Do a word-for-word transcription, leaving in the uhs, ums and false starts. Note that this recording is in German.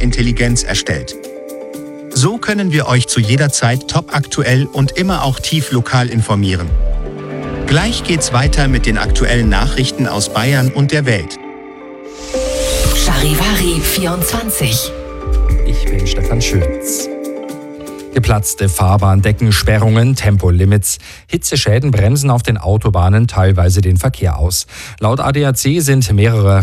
Intelligenz erstellt. So können wir euch zu jeder Zeit topaktuell und immer auch tief lokal informieren. Gleich geht's weiter mit den aktuellen Nachrichten aus Bayern und der Welt. Charivari vierundzwanzig. Ich bin Stefan Schütz. Geplatzte Fahrbahndeckensperrungen, Tempolimits, Hitzeschäden bremsen auf den Autobahnen teilweise den Verkehr aus. Laut A D A C sind mehrere